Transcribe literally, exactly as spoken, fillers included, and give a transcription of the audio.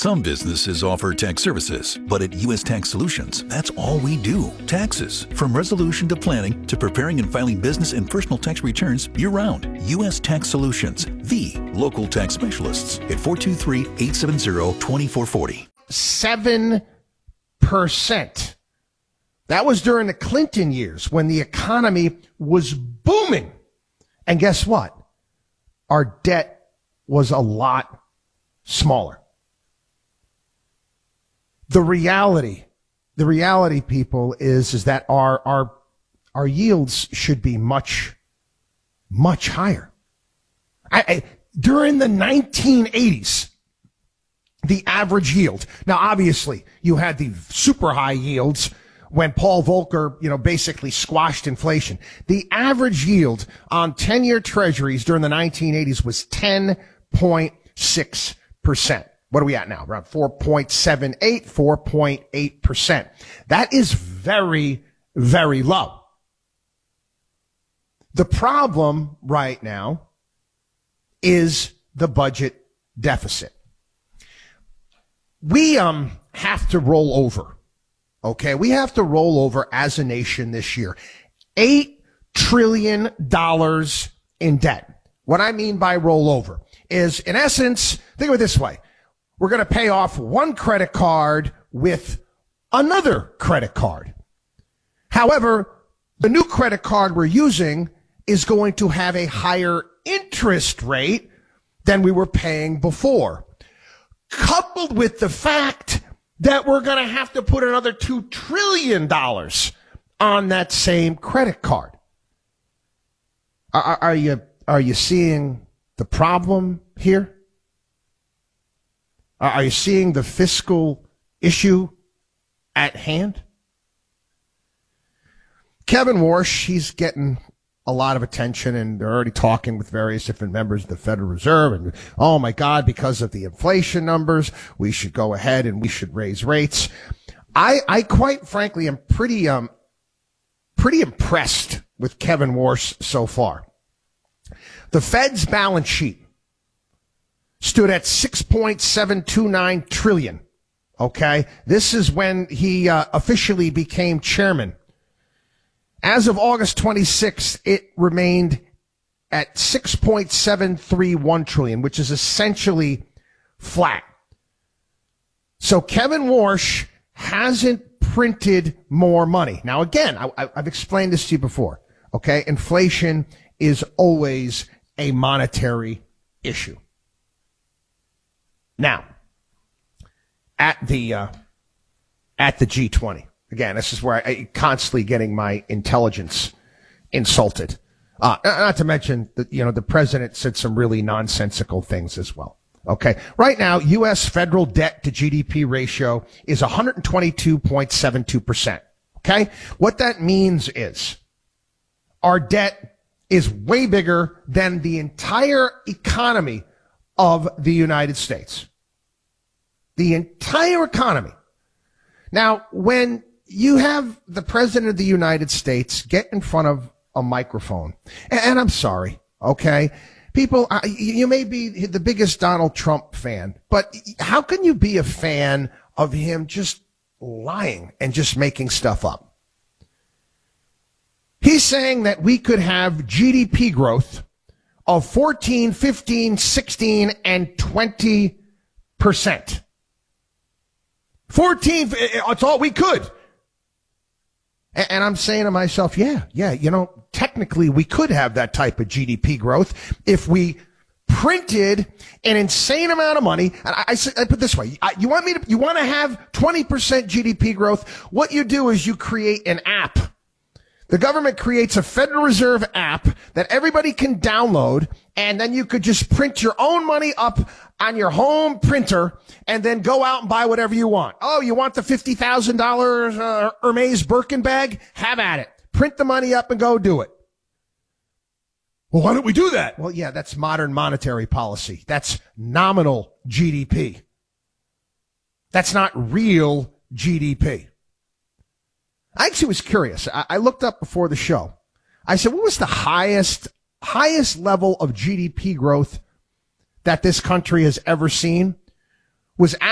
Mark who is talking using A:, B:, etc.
A: Some businesses offer tax services, but at U S Tax Solutions, that's all we do. Taxes. From resolution to planning to preparing and filing business and personal tax returns year-round. U S Tax Solutions, the local tax specialists at four two three, eight seven zero, two four four zero.
B: seven percent. That was during the Clinton years when the economy was booming. And guess what? Our debt was a lot smaller. The reality, the reality, people, is, is that our, our, our yields should be much, much higher. I, I, during the nineteen eighties, the average yield. Now, obviously, you had the super high yields when Paul Volcker, you know, basically squashed inflation. The average yield on ten-year treasuries during the nineteen eighties was ten point six percent. What are we at now? Around four point seven eight, four point eight percent. That is very, very low. The problem right now is the budget deficit. We um have to roll over. Okay, we have to roll over as a nation this year. Eight trillion dollars in debt. What I mean by roll over is, in essence, think of it this way. We're going to pay off one credit card with another credit card. However, the new credit card we're using is going to have a higher interest rate than we were paying before, coupled with the fact that we're going to have to put another two trillion dollars on that same credit card. Are, are you, are you seeing the problem here? Are you seeing the fiscal issue at hand? Kevin Warsh, he's getting a lot of attention, and they're already talking with various different members of the Federal Reserve. And, oh, my God, because of the inflation numbers, we should go ahead and we should raise rates. I, I quite frankly am pretty, um, pretty impressed with Kevin Warsh so far. The Fed's balance sheet stood at six point seven two nine trillion. Okay. This is when he uh, officially became chairman. As of August twenty-sixth, it remained at six point seven three one trillion, which is essentially flat. So Kevin Warsh hasn't printed more money. Now, again, I, I've explained this to you before. Okay. Inflation is always a monetary issue. Now, at the uh, at the G twenty, again, this is where I, I constantly getting my intelligence insulted. Uh, not to mention that, you know, the president said some really nonsensical things as well. Okay, right now, U S federal debt to G D P ratio is one hundred twenty-two point seven two percent. Okay, what that means is our debt is way bigger than the entire economy of the United States. The entire economy. Now, when you have the president of the United States get in front of a microphone, and, and I'm sorry, okay, people, uh, you may be the biggest Donald Trump fan, but how can you be a fan of him just lying and just making stuff up? He's saying that we could have G D P growth of fourteen, fifteen, sixteen, and twenty percent. fourteen, it's all we could. And I'm saying to myself, yeah, yeah, you know, technically we could have that type of G D P growth if we printed an insane amount of money. And I, I, I put it this way, you want me to, you want to have twenty percent G D P growth? What you do is you create an app. The government creates a Federal Reserve app that everybody can download, and then you could just print your own money up on your home printer and then go out and buy whatever you want. Oh, you want the fifty thousand dollars uh, Hermes Birkin bag? Have at it. Print the money up and go do it. Well, why don't we do that? Well, yeah, that's modern monetary policy. That's nominal G D P. That's not real G D P. I actually was curious. I, I looked up before the show. I said, what was the highest, highest level of G D P growth that this country has ever seen? Was